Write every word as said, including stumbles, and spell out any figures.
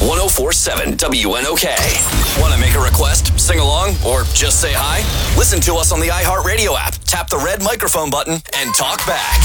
ten forty-seven W N O K. Want to make a request, sing along, or just say hi? Listen to us on the iHeartRadio app. Tap the red microphone button and talk back.